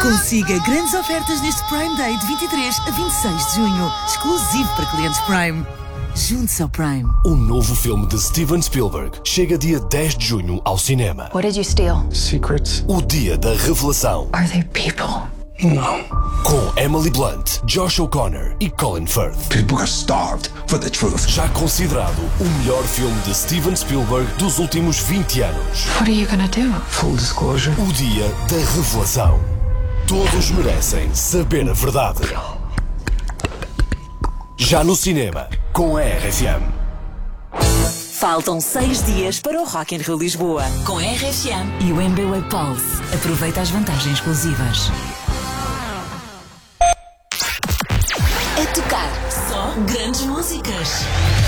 Consiga grandes ofertas neste Prime Day de 23 a 26 de junho. Exclusivo para clientes Prime. Junte-se ao Prime. O novo filme de Steven Spielberg chega dia 10 de junho ao cinema. What did you steal? Secrets. O dia da revelação. Are they people? No. Com Emily Blunt, Josh O'Connor e Colin Firth. People are starved for the truth. Já considerado o melhor filme de Steven Spielberg dos últimos 20 anos. What are you gonna do? Full disclosure. O dia da revelação. Todos merecem saber a verdade. Já no cinema, com a RFM. Faltam 6 dias para o Rock in Rio Lisboa. Com a RFM e o MBWay Pulse. Aproveita as vantagens exclusivas. A tocar só grandes músicas.